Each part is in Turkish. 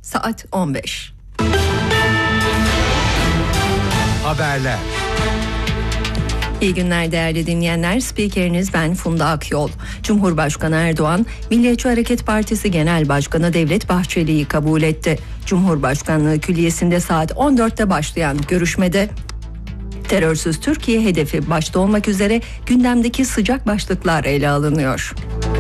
saat 15. Haberler. İyi günler değerli dinleyenler. Spikeriniz ben Funda Akyol. Cumhurbaşkanı Erdoğan, Milliyetçi Hareket Partisi Genel Başkanı Devlet Bahçeli'yi kabul etti. Cumhurbaşkanlığı Külliyesi'nde saat 14'te başlayan görüşmede terörsüz Türkiye hedefi başta olmak üzere gündemdeki sıcak başlıklar ele alınıyor.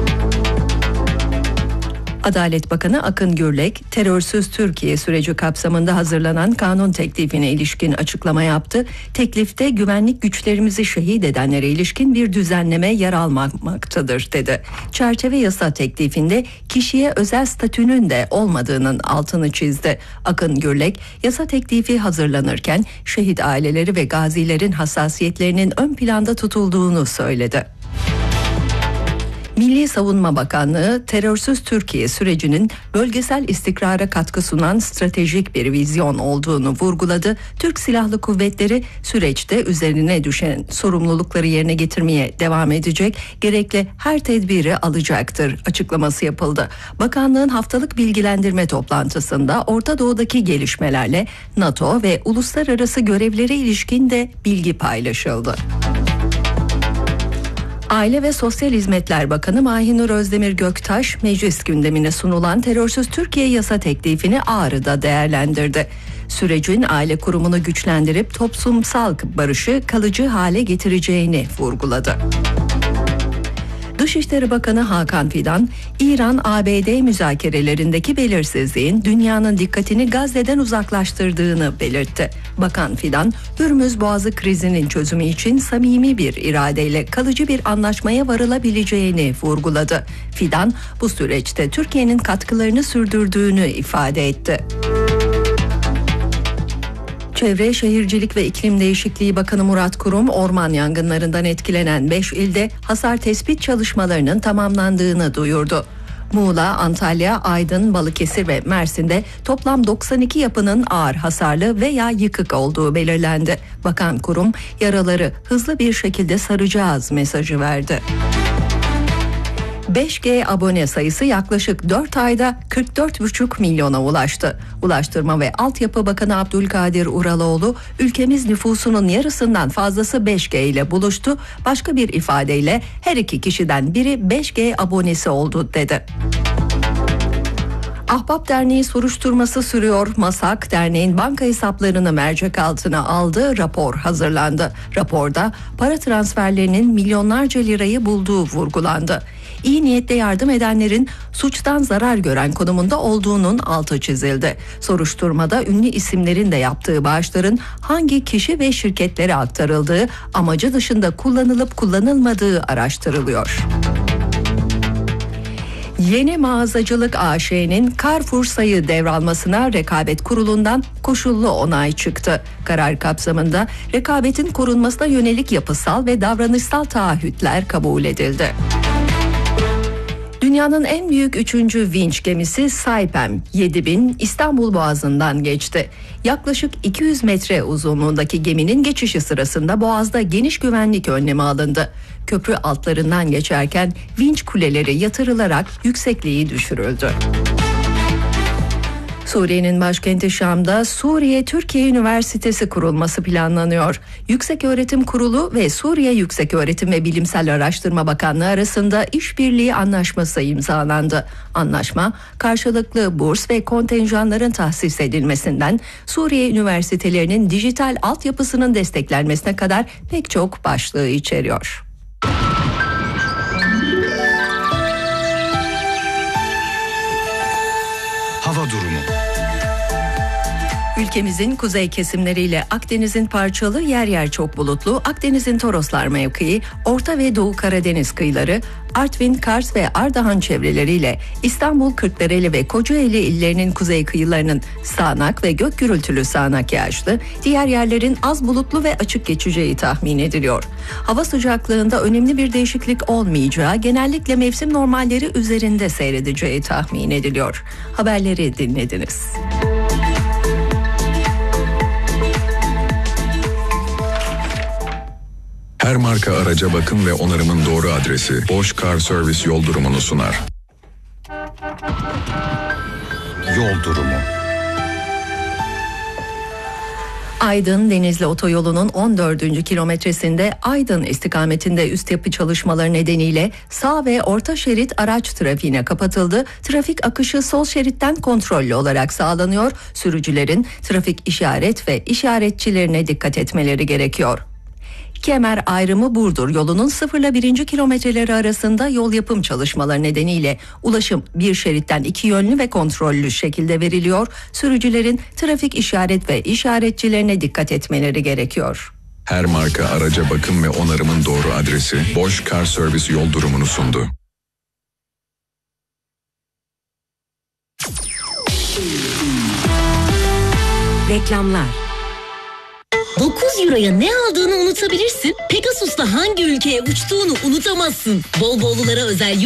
Adalet Bakanı Akın Gürlek, terörsüz Türkiye süreci kapsamında hazırlanan kanun teklifine ilişkin açıklama yaptı. Teklifte güvenlik güçlerimizi şehit edenlere ilişkin bir düzenleme yer almamaktadır dedi. Çerçeve yasa teklifinde kişiye özel statünün de olmadığının altını çizdi. Akın Gürlek, yasa teklifi hazırlanırken şehit aileleri ve gazilerin hassasiyetlerinin ön planda tutulduğunu söyledi. Milli Savunma Bakanlığı, terörsüz Türkiye sürecinin bölgesel istikrara katkı sunan stratejik bir vizyon olduğunu vurguladı. Türk Silahlı Kuvvetleri süreçte üzerine düşen sorumlulukları yerine getirmeye devam edecek, gerekli her tedbiri alacaktır açıklaması yapıldı. Bakanlığın haftalık bilgilendirme toplantısında Orta Doğu'daki gelişmelerle NATO ve uluslararası görevlere ilişkin de bilgi paylaşıldı. Aile ve Sosyal Hizmetler Bakanı Mahinur Özdemir Göktaş, meclis gündemine sunulan terörsüz Türkiye yasa teklifini Ağrı'da değerlendirdi. Sürecin aile kurumunu güçlendirip toplumsal barışı kalıcı hale getireceğini vurguladı. Dışişleri Bakanı Hakan Fidan, İran-ABD müzakerelerindeki belirsizliğin dünyanın dikkatini Gazze'den uzaklaştırdığını belirtti. Bakan Fidan, Hürmüz Boğazı krizinin çözümü için samimi bir iradeyle kalıcı bir anlaşmaya varılabileceğini vurguladı. Fidan, bu süreçte Türkiye'nin katkılarını sürdürdüğünü ifade etti. Çevre, Şehircilik ve İklim Değişikliği Bakanı Murat Kurum, orman yangınlarından etkilenen 5 ilde hasar tespit çalışmalarının tamamlandığını duyurdu. Muğla, Antalya, Aydın, Balıkesir ve Mersin'de toplam 92 yapının ağır hasarlı veya yıkık olduğu belirlendi. Bakan Kurum, yaraları hızlı bir şekilde saracağız mesajı verdi. 5G abone sayısı yaklaşık 4 ayda 44,5 milyona ulaştı. Ulaştırma ve Altyapı Bakanı Abdülkadir Uraloğlu, ülkemiz nüfusunun yarısından fazlası 5G ile buluştu. Başka bir ifadeyle her iki kişiden biri 5G abonesi oldu dedi. Ahbap Derneği soruşturması sürüyor. MASAK, derneğin banka hesaplarını mercek altına aldı. Rapor hazırlandı. Raporda para transferlerinin milyonlarca lirayı bulduğu vurgulandı. İyi niyetle yardım edenlerin suçtan zarar gören konumunda olduğunun altı çizildi. Soruşturmada ünlü isimlerin de yaptığı bağışların hangi kişi ve şirketlere aktarıldığı, amacı dışında kullanılıp kullanılmadığı araştırılıyor. Yeni Mağazacılık AŞ'nin Carrefour sayı devralmasına Rekabet Kurulu'ndan koşullu onay çıktı. Karar kapsamında rekabetin korunmasına yönelik yapısal ve davranışsal taahhütler kabul edildi. Dünyanın en büyük 3. vinç gemisi Saipem 7000 İstanbul Boğazı'ndan geçti. Yaklaşık 200 metre uzunluğundaki geminin geçişi sırasında Boğaz'da geniş güvenlik önlemi alındı. Köprü altlarından geçerken vinç kuleleri yatırılarak yüksekliği düşürüldü. Suriye'nin başkenti Şam'da Suriye-Türkiye Üniversitesi kurulması planlanıyor. Yükseköğretim Kurulu ve Suriye Yükseköğretim ve Bilimsel Araştırma Bakanlığı arasında işbirliği anlaşması imzalandı. Anlaşma, karşılıklı burs ve kontenjanların tahsis edilmesinden Suriye üniversitelerinin dijital altyapısının desteklenmesine kadar pek çok başlığı içeriyor. Hava durumu. Ülkemizin kuzey kesimleriyle Akdeniz'in parçalı yer yer çok bulutlu, Akdeniz'in Toroslar mevkii, Orta ve Doğu Karadeniz kıyıları, Artvin, Kars ve Ardahan çevreleriyle İstanbul, Kırklareli ve Kocaeli illerinin kuzey kıyılarının sağanak ve gök gürültülü sağanak yağışlı, diğer yerlerin az bulutlu ve açık geçeceği tahmin ediliyor. Hava sıcaklığında önemli bir değişiklik olmayacağı, genellikle mevsim normalleri üzerinde seyredeceği tahmin ediliyor. Haberleri dinlediniz. Her marka araca bakım ve onarımın doğru adresi Bosch Car Service yol durumunu sunar. Yol durumu. Aydın-Denizli Otoyolu'nun 14. kilometresinde Aydın istikametinde üst yapı çalışmaları nedeniyle sağ ve orta şerit araç trafiğine kapatıldı. Trafik akışı sol şeritten kontrollü olarak sağlanıyor. Sürücülerin trafik işaret ve işaretçilerine dikkat etmeleri gerekiyor. Kemer ayrımı Burdur yolunun 0 ile 1. kilometreleri arasında yol yapım çalışmaları nedeniyle ulaşım bir şeritten 2 yönlü ve kontrollü şekilde veriliyor. Sürücülerin trafik işaret ve işaretçilerine dikkat etmeleri gerekiyor. Her marka araca bakım ve onarımın doğru adresi Bosch Car Service yol durumunu sundu. Reklamlar. 9 euroya ne aldığını unutabilirsin. Pegasus'ta hangi ülkeye uçtuğunu unutamazsın. Bol bollulara özel